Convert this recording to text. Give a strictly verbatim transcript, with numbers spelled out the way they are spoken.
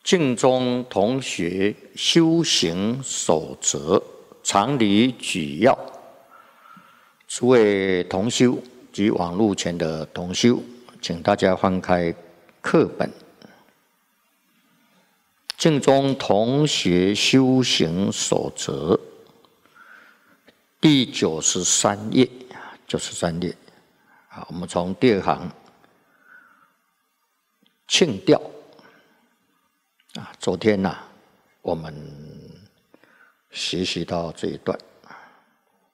净宗同学修行守则常理举要，诸位同修及网络前的同修，请大家翻开课本。净宗同学修行守则第九十三页，九十三页。好，我们从第二行庆调。啊，昨天呐、啊，我们学习到这一段。